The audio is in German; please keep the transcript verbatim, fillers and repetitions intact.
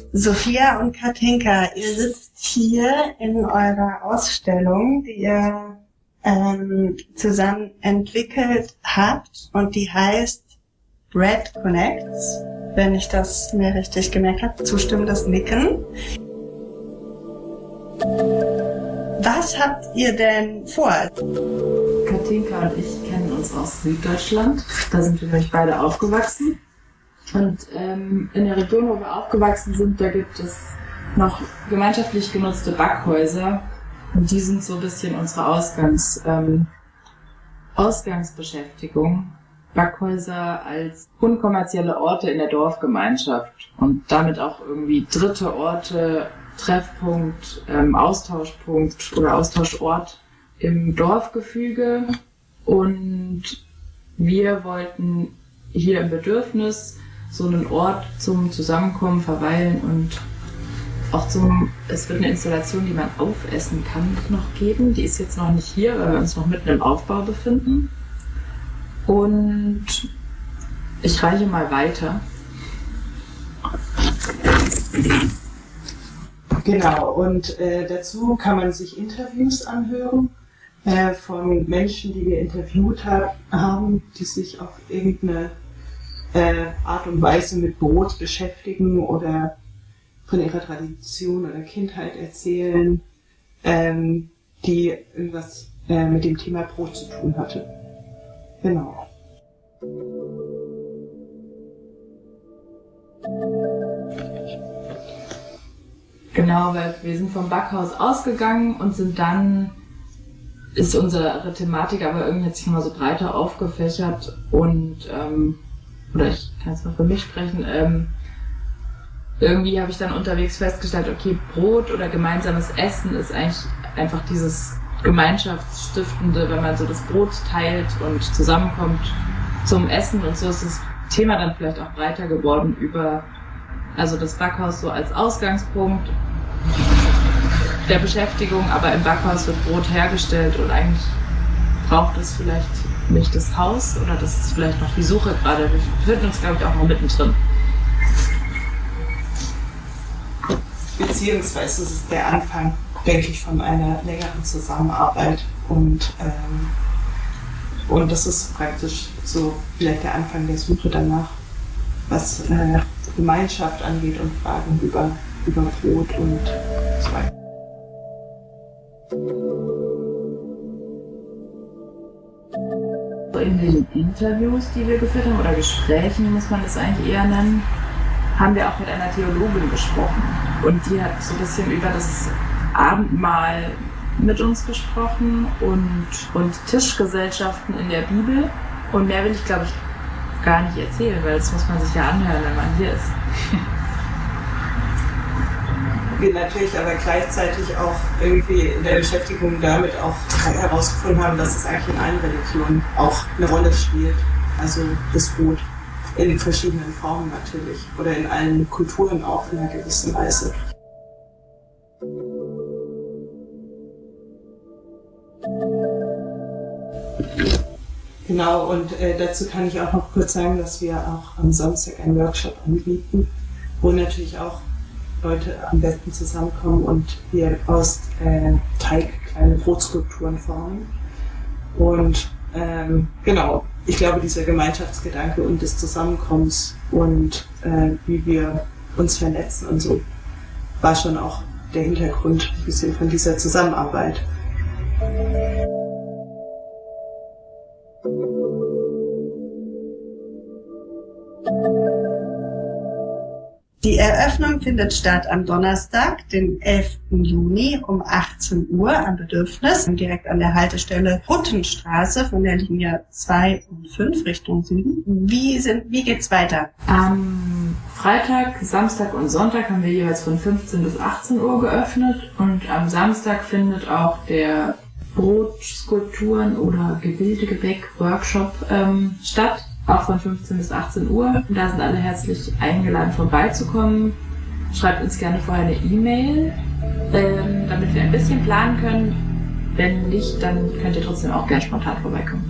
Sophia und Katinka, ihr sitzt hier in eurer Ausstellung, die ihr ähm, zusammen entwickelt habt und die heißt Bread Connects, wenn ich das mir richtig gemerkt habe, zustimmendes Nicken. Was habt ihr denn vor? Katinka und ich kennen uns aus Süddeutschland, da sind wir nämlich beide aufgewachsen. Und ähm, in der Region, wo wir aufgewachsen sind, da gibt es noch gemeinschaftlich genutzte Backhäuser. Und die sind so ein bisschen unsere Ausgangs, ähm, Ausgangsbeschäftigung. Backhäuser als unkommerzielle Orte in der Dorfgemeinschaft und damit auch irgendwie dritte Orte, Treffpunkt, ähm, Austauschpunkt oder Austauschort im Dorfgefüge. Und wir wollten hier im Bedürfnis so einen Ort zum Zusammenkommen, Verweilen und auch zum, es wird eine Installation, die man aufessen kann, noch geben. Die ist jetzt noch nicht hier, weil wir uns noch mitten im Aufbau befinden. Und ich reiche mal weiter. Genau, und äh, dazu kann man sich Interviews anhören äh, von Menschen, die wir interviewt hab, haben, die sich auf irgendeine äh, Art und Weise mit Brot beschäftigen oder von ihrer Tradition oder Kindheit erzählen, ähm, die irgendwas äh, mit dem Thema Brot zu tun hatte. Genau. Genau, weil wir sind vom Backhaus ausgegangen und sind dann, ist unsere Thematik aber irgendwie jetzt sich mal so breiter aufgefächert und, ähm, oder ich kann es mal für mich sprechen, ähm, irgendwie habe ich dann unterwegs festgestellt, okay, Brot oder gemeinsames Essen ist eigentlich einfach dieses Gemeinschaftsstiftende, wenn man so das Brot teilt und zusammenkommt zum Essen, und so ist das Thema dann vielleicht auch breiter geworden über, also das Backhaus so als Ausgangspunkt der Beschäftigung, aber im Backhaus wird Brot hergestellt und eigentlich braucht es vielleicht nicht das Haus, oder das ist vielleicht noch die Suche gerade. Wir befinden uns, glaube ich, auch noch mittendrin. Beziehungsweise es ist der Anfang, denke ich, von einer längeren Zusammenarbeit und, ähm, und das ist praktisch so vielleicht der Anfang der Suche danach, was äh, Gemeinschaft angeht und Fragen über, über Brot und so weiter. In den Interviews, die wir geführt haben, oder Gesprächen muss man das eigentlich eher nennen, haben wir auch mit einer Theologin gesprochen. Und die hat so ein bisschen über das Abendmahl mit uns gesprochen und, und Tischgesellschaften in der Bibel. Und mehr will ich, glaube ich, gar nicht erzählen, weil das muss man sich ja anhören, wenn man hier ist. Wir natürlich aber gleichzeitig auch irgendwie in der Beschäftigung damit auch herausgefunden haben, dass es eigentlich in allen Religionen auch eine Rolle spielt. Also das Brot in verschiedenen Formen natürlich oder in allen Kulturen auch in einer gewissen Weise. Genau, und äh, dazu kann ich auch noch kurz sagen, dass wir auch am Samstag einen Workshop anbieten, wo natürlich auch Leute am besten zusammenkommen und wir aus äh, Teig kleine Brotskulpturen formen. Und ähm, genau, ich glaube, dieser Gemeinschaftsgedanke und des Zusammenkommens und äh, wie wir uns vernetzen und so, war schon auch der Hintergrund ein bisschen von dieser Zusammenarbeit. Die Eröffnung findet statt am Donnerstag, den elften Juni um achtzehn Uhr am Bedürfnis, direkt an der Haltestelle Huttenstraße von der Linie zwei und fünf Richtung Süden. Wie, sind, wie geht's weiter? Am Freitag, Samstag und Sonntag haben wir jeweils von fünfzehn bis achtzehn Uhr geöffnet und am Samstag findet auch der Brotskulpturen oder Gebildegebäck-Workshop ähm, statt. Auch von fünfzehn bis achtzehn Uhr. Und da sind alle herzlich eingeladen, vorbeizukommen. Schreibt uns gerne vorher eine E-Mail, ähm, damit wir ein bisschen planen können. Wenn nicht, dann könnt ihr trotzdem auch gerne spontan vorbeikommen.